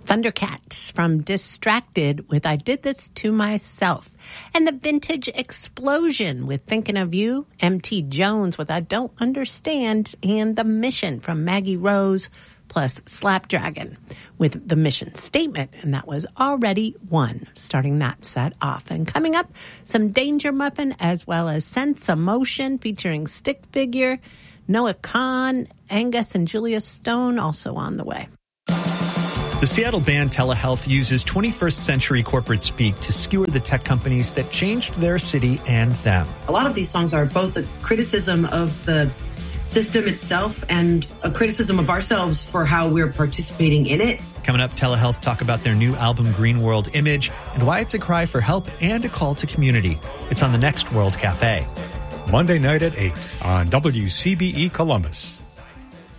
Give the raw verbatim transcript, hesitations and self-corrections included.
Thundercat from Distracted with I Did This to Myself. And the Vintage Explosion with Thinking of You. M T Jones with I Don't Understand. And The Mission from Maggie Rose plus Slapdragon with The Mission Statement. And that was Already Won, starting that set off. And coming up, some Danger Muffin as well as Sense of Motion featuring Stick Figure, Noah Kahan, Angus and Julia Stone also on the way. The Seattle band Telehealth uses twenty-first century corporate speak to skewer the tech companies that changed their city and them. A lot of these songs are both a criticism of the system itself and a criticism of ourselves for how we're participating in it. Coming up, Telehealth talk about their new album Green World Image and why it's a cry for help and a call to community. It's on the next World Cafe. Monday night at eight on W C B E Columbus.